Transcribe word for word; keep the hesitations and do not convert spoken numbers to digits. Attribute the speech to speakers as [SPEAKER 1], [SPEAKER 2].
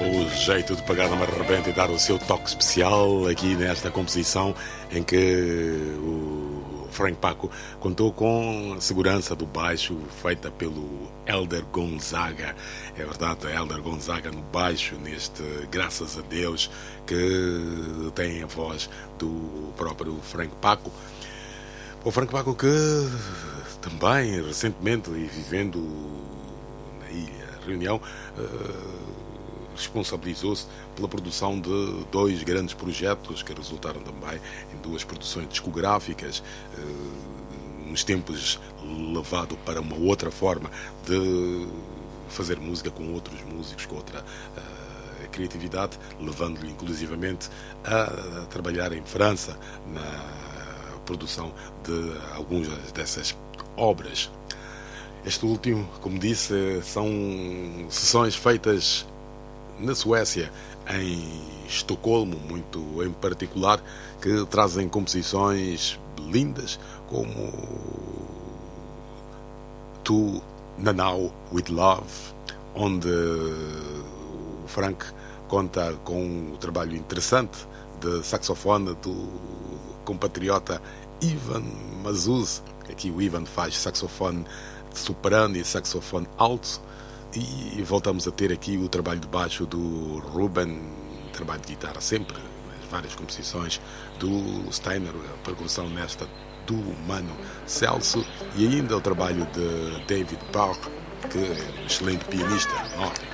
[SPEAKER 1] O jeito de pegar numa rebenta e dar o seu toque especial aqui nesta composição em que o Frank Paco contou com a segurança do baixo feita pelo Elder Gonzaga. É verdade, Elder Gonzaga no baixo, neste Graças a Deus, que tem a voz do próprio Frank Paco. O Frank Paco que também recentemente e vivendo na Ilha Reunião responsabilizou-se pela produção de dois grandes projetos que resultaram também em duas produções discográficas, uns tempos levado para uma outra forma de fazer música com outros músicos, com outra uh, criatividade, levando-lhe inclusivamente a trabalhar em França na produção de algumas dessas obras. Este último, como disse, são sessões feitas na Suécia, em Estocolmo, muito em particular, que trazem composições lindas como To Nanau with Love, onde o Frank conta com um trabalho interessante de saxofone do compatriota Ivan Mazuz. Aqui o Ivan faz saxofone soprano e saxofone alto. E voltamos a ter aqui o trabalho de baixo do Ruben, trabalho de guitarra sempre, nas várias composições do Steiner, a percussão nesta do Mano Celso, e ainda o trabalho de David Bach, que é um excelente pianista nórdico.